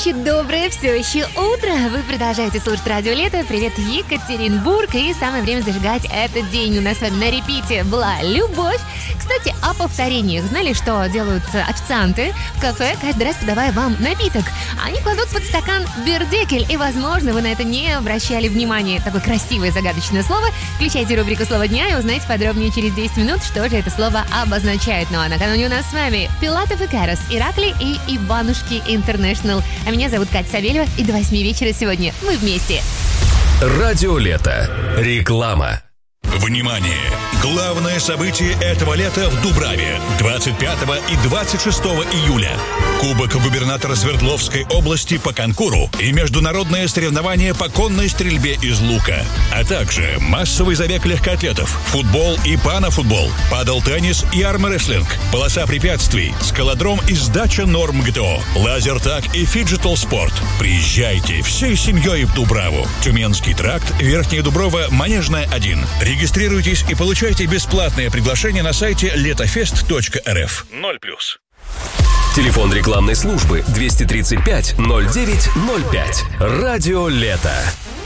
еще доброе, все еще утро. Вы продолжаете слушать Радио Лето. Привет, Екатеринбург. И самое время зажигать этот день. У нас с вами на репите была любовь. Кстати, о повторениях. Знали, что делают официанты в кафе, каждый раз подавая вам напиток? Они кладут под стакан бердекель. И, возможно, вы на это не обращали внимания. Такое красивое загадочное слово. Включайте рубрику «Слово дня» и узнаете подробнее через 10 минут, что же это слово обозначает. Ну а накануне у нас с вами Филатов и Карас, Иракли и Иванушки Интернешнл. А меня зовут Катя Савельева, и до 8 вечера сегодня мы вместе. Радио Лето. Реклама. Внимание! Главное событие этого лета в Дубраве. 25 и 26 июля. Кубок губернатора Свердловской области по конкуру и международное соревнование по конной стрельбе из лука. А также массовый забег легкоатлетов, футбол и панофутбол, падл-теннис и армрестлинг, полоса препятствий, скалодром и сдача норм ГТО, лазертаг и фиджитал спорт. Приезжайте всей семьей в Дубраву. Тюменский тракт, Верхняя Дуброва, Манежная 1. Регистрируйтесь и получайте бесплатное приглашение на сайте letofest.rf. 0+. Телефон рекламной службы 235 09 05. Радио Лето.